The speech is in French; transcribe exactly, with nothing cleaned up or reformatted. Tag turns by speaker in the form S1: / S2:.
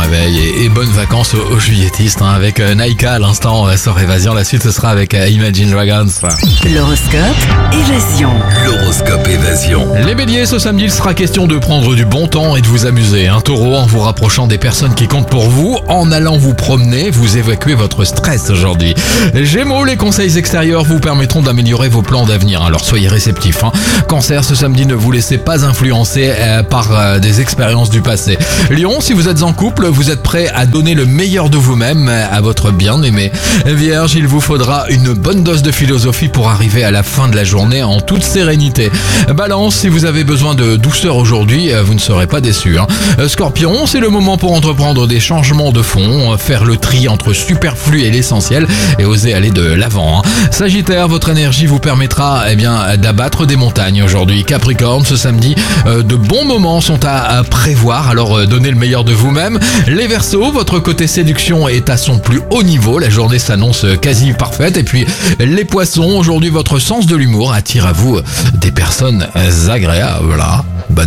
S1: réveil et, et bonnes vacances aux, aux juilletistes hein, avec euh, Naika à l'instant euh, sur Évasion. La suite ce sera avec euh, Imagine Dragons.
S2: L'horoscope Évasion.
S3: L'horoscope Évasion.
S1: Les béliers, ce samedi il sera question de prendre du bon temps et de vous amuser. Un taureau, en vous rapprochant des personnes qui comptent pour vous, en allant vous promener, vous évacuez votre stress aujourd'hui. Gémeaux, les conseils extérieurs vous permettront d'améliorer vos plans d'avenir, alors soyez réceptifs. Hein. Cancer, ce samedi ne vous laissez pas influencer euh, par euh, des expériences du passé. Lion, si vous êtes en couple, vous êtes prêt à donner le meilleur de vous-même à votre bien-aimé. Vierge, il vous faudra une bonne dose de philosophie pour arriver à la fin de la journée en toute sérénité. Balance, si vous avez besoin de douceur aujourd'hui, vous ne serez pas déçu. Hein. Scorpion, c'est le moment pour entreprendre des changements de fond, faire le tri entre superflu et l'essentiel et oser aller de l'avant. Hein. Sagittaire, votre énergie vous permettra eh bien, d'abattre des montagnes aujourd'hui. Capricorne, ce samedi, euh, de bons moments sont à, à prévoir, alors euh, donnez le meilleur de vous-même. Les Verseaux, votre côté séduction est à son plus haut niveau, la journée s'annonce quasi parfaite. Et puis les Poissons, aujourd'hui votre sens de l'humour attire à vous des personnes agréables.